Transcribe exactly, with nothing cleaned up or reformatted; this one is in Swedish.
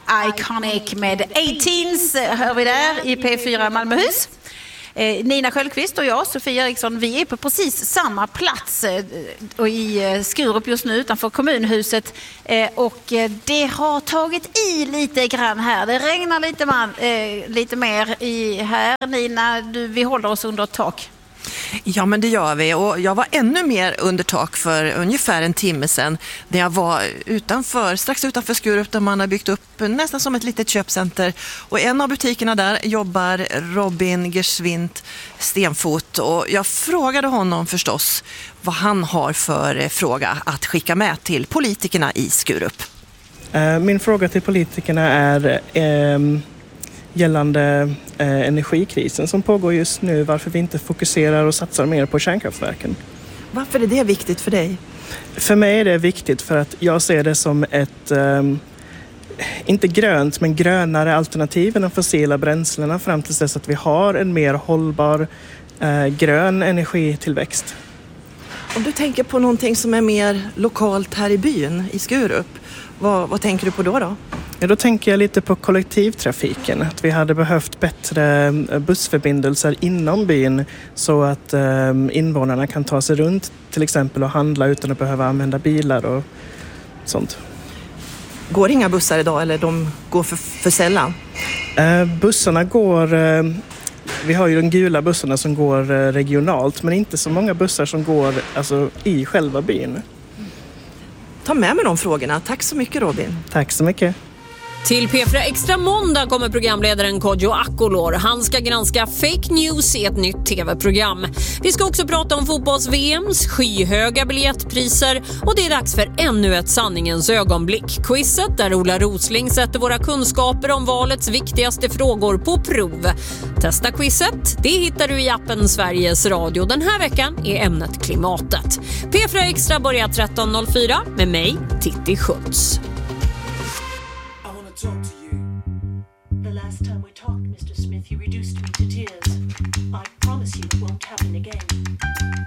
Iconic med arton hör vi där i P fyra Malmöhus. Eh, Nina Sköldqvist och jag, Sofia Eriksson, vi är på precis samma plats eh, och i eh, Skurup just nu utanför kommunhuset eh, och eh, det har tagit i lite grann här. Det regnar lite, man, eh, lite mer i här. Nina, du, vi håller oss under tak. Ja, men det gör vi, och jag var ännu mer under tak för ungefär en timme sedan när jag var utanför, strax utanför Skurup, där man har byggt upp nästan som ett litet köpcenter, och en av butikerna där jobbar Robin Gersvint Stenfot, och jag frågade honom förstås vad han har för fråga att skicka med till politikerna i Skurup. Min fråga till politikerna är eh, gällande eh, energikrisen som pågår just nu, varför vi inte fokuserar och satsar mer på kärnkraftverken. Varför är det viktigt för dig? För mig är det viktigt för att jag ser det som ett, eh, inte grönt, men grönare alternativ än de fossila bränslena fram tills dess att vi har en mer hållbar eh, grön energitillväxt. Om du tänker på någonting som är mer lokalt här i byn, i Skurup, vad, vad tänker du på då då? Ja, då tänker jag lite på kollektivtrafiken. Att vi hade behövt bättre bussförbindelser inom byn så att eh, invånarna kan ta sig runt till exempel och handla utan att behöva använda bilar och sånt. Går inga bussar idag eller de går för, för sällan? Eh, bussarna går... Eh, vi har ju de gula bussarna som går eh, regionalt, men inte så många bussar som går alltså, i själva byn. Ta med mig de frågorna. Tack så mycket, Robin. Tack så mycket. Till P fyra Extra måndag kommer programledaren Kodjo Akolor. Han ska granska fake news i ett nytt tv-program. Vi ska också prata om fotbolls-V M:s skyhöga biljettpriser, och det är dags för ännu ett sanningens ögonblick. Quizet där Ola Rosling sätter våra kunskaper om valets viktigaste frågor på prov. Testa quizet, det hittar du i appen Sveriges Radio. Den här veckan är ämnet klimatet. P fyra Extra börjar tretton noll fyra med mig, Titti Schultz. Talk to you. The last time we talked, Mister Smith, you reduced me to tears. I promise you it won't happen again.